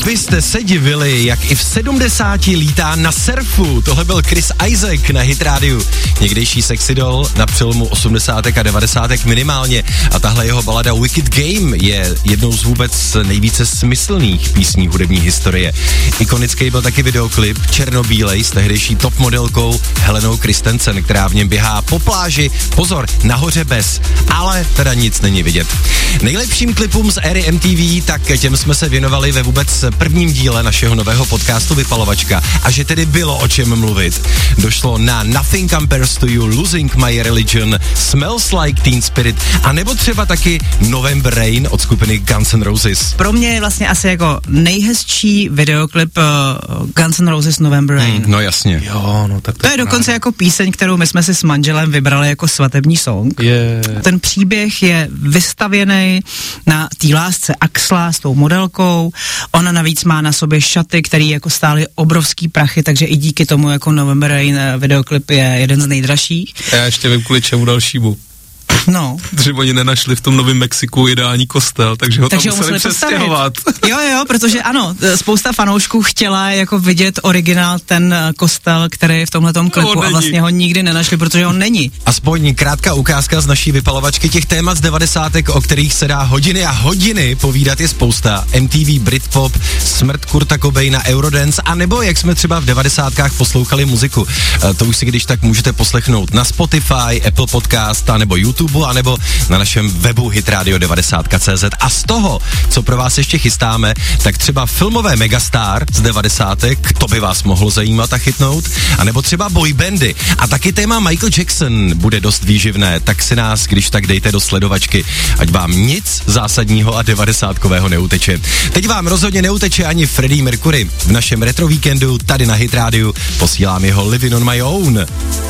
byste se divili, jak i v 70 lítá na surfu. Tohle byl Chris Isaak na Hit rádiu. Někdejší sexy doll na přelomu 80. a 90. minimálně. A tahle jeho balada Wicked Game je jednou z vůbec nejvíce smyslných písní hudební historie. Ikonický byl taky videoklip černobílej s tehdejší top modelkou Helenou Christensen, která v něm běhá po pláži. Pozor, nahoře bez, ale teda nic není vidět. Nejlepším klipům z éry MTV, tak těm jsme se věnovali ve vůbec prvním díle našeho nového podcastu Vypalovačka. A že tedy bylo o čem mluvit. Došlo na Nothing Compares to You, Losing My Religion, Smells Like Teen Spirit a nebo třeba taky November Rain od skupiny Guns N' Roses. Pro mě je vlastně asi jako nejhezčí videoklip Guns N' Roses November Rain. No jasně. Jo, no tak to je dokonce jako píseň, kterou my jsme si s manželem vybrali jako svatební song. Ten příběh je vystavěný na té lásce Axla s tou modelkou. Ona navíc má na sobě šaty, které jako stály obrovský prachy, takže i díky tomu jako November Rain videoklip je jeden z nejdražších. Já ještě vím kvůli čemu dalšímu. No. Protože oni nenašli v tom Novém Mexiku ideální kostel, takže ho tam museli přestěhovat. Jo, protože ano, spousta fanoušků chtěla jako vidět originál ten kostel, který je v tomhletom klipu a vlastně ho nikdy nenašli, protože on není. Aspoň krátká ukázka z naší vypalovačky, těch témat z 90. o kterých se dá hodiny a hodiny povídat je spousta. MTV, Britpop, smrt Kurta Cobaina, Eurodance a nebo jak jsme třeba v 90kách poslouchali muziku. To už si když tak můžete poslechnout na Spotify, Apple Podcast a nebo YouTube a nebo na našem webu hitradio90.cz. A z toho, co pro vás ještě chystáme, tak třeba filmové megastar z 90. to by vás mohlo zajímat a chytnout, a nebo třeba boybandy. A taky téma Michael Jackson bude dost výživné, tak si nás když tak dejte do sledovačky, ať vám nic zásadního a 90kového neuteče. Teď vám rozhodně neuteče ani Freddie Mercury. V našem retro víkendu tady na Hit rádiu posílám jeho Living on My Own.